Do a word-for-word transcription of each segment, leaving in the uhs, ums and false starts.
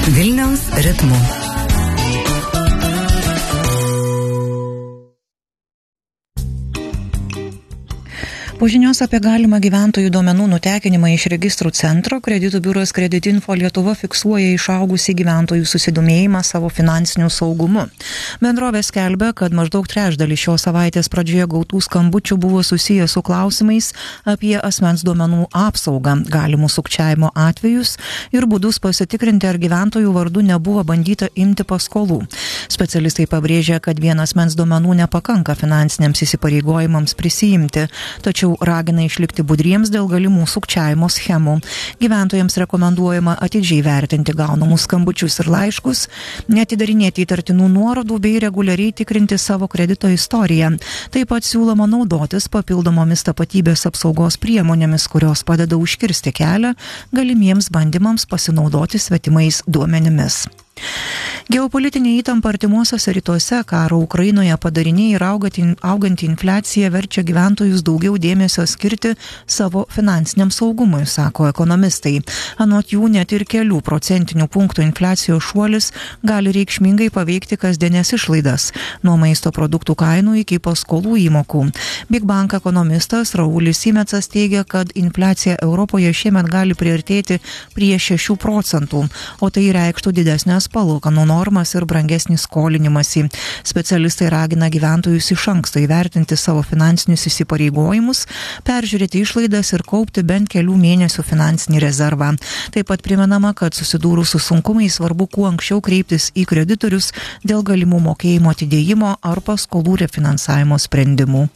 Vilniaus ritmu. Po žinios apie galimą gyventojų duomenų nutekinimą iš registrų centro, kreditų biuras Kreditinfo Lietuva fiksuoja išaugusį gyventojų susidomėjimą savo finansiniu saugumu. Bendrovė skelbia, kad maždaug trečdalis šios savaitės pradžioje gautų skambučių buvo susiję su klausimais apie asmens duomenų apsaugą, galimų sukčiavimo atvejus ir būdus pasitikrinti, ar gyventojų vardu nebuvo bandyta imti paskolų. Specialistai pabrėžia, kad vien asmens duomenų nepakanka finansiniams įsipareigojimams prisijimti, tačiau ragina išlikti budriems dėl galimų sukčiavimo schemų. Gyventojams rekomenduojama atidžiai vertinti gaunamus skambučius ir laiškus, neatidarinėti įtartinų nuorodų bei reguliariai tikrinti savo kredito istoriją. Taip pat siūloma naudotis papildomomis tapatybės apsaugos priemonėmis, kurios padeda užkirsti kelią galimiems bandymams pasinaudoti svetimais duomenimis. Geopolitinė įtampa artimuosiuose rytuose, karo Ukrainoje padariniai ir auganti infliacija verčia gyventojus daugiau dėmesio skirti savo finansiniam saugumui, sako ekonomistai. Anot jų net ir kelių procentinių punktų infliacijos šuolis gali reikšmingai paveikti kasdienės išlaidas, nuo maisto produktų kainų iki paskolų įmokų. Big Bank ekonomistas Raulis Simecas teigia, kad infliacija Europoje šiemet gali priartėti prie šešių procentų, o tai reikštų didesnės palūkanų normas ir brangesnį skolinimąsi. Specialistai ragina gyventojus iš anksto įvertinti savo finansinius įsipareigojimus, peržiūrėti išlaidas ir kaupti bent kelių mėnesių finansinį rezervą. Taip pat primenama, kad susidūrus su sunkumais svarbu kuo anksčiau kreiptis į kreditorius dėl galimų mokėjimo atidėjimo ar paskolų refinansavimo sprendimų.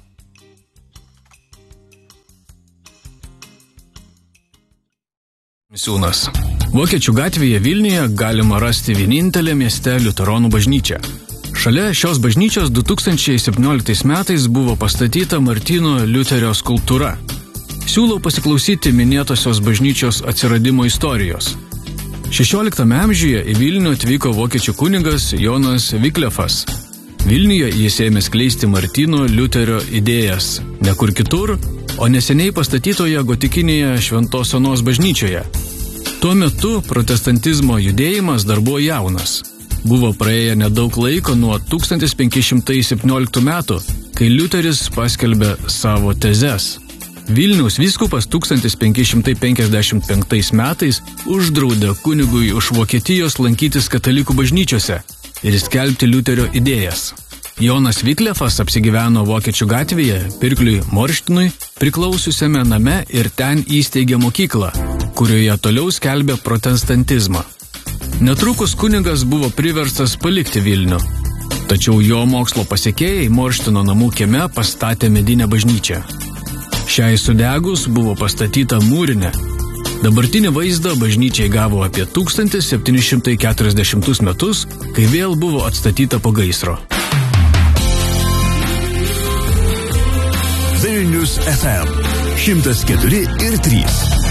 Misiūnas. Vokiečių gatvėje Vilniuje galima rasti vienintelę mieste liuteronų bažnyčią. Šalia šios bažnyčios du tūkstančiai septynioliktais metais buvo pastatyta Martyno Liuterio skulptūra. Siūlau pasiklausyti minėtosios bažnyčios atsiradimo istorijos. šešioliktame amžiuje į Vilnių atvyko vokiečių kunigas Jonas Viklefas. Vilniuje jis ėmė skleisti Martyno Liuterio idėjas, ne kur kitur, o neseniai pastatytoje gotikinėje Šventos Onos bažnyčioje. Tuo metu protestantizmo judėjimas dar buvo jaunas. Buvo praėję nedaug laiko nuo tūkstantis penki šimtai septynioliktų metų, kai Liuteris paskelbė savo tezes. Vilniaus vyskupas tūkstantis penki šimtai penkiasdešimt penktais metais uždraudė kunigui iš Vokietijos lankytis katalikų bažnyčiose ir skelbti Liuterio idėjas. Jonas Viklefas apsigyveno Vokiečių gatvėje Pirkliui Morštinui priklausiusiame name ir ten įsteigė mokyklą, kurioje toliau skelbė protestantizmą. Netrukus kunigas buvo priverstas palikti Vilnių, tačiau jo mokslo pasekėjai Morštino namų kieme pastatė medinę bažnyčią. Šiai sudegus buvo pastatyta mūrinė. Dabartinį vaizdą bažnyčiai gavo apie tūkstantis septyni šimtai keturiasdešimtus metus, kai vėl buvo atstatyta po gaisro. Vilnius F M šimtas keturi ir trys.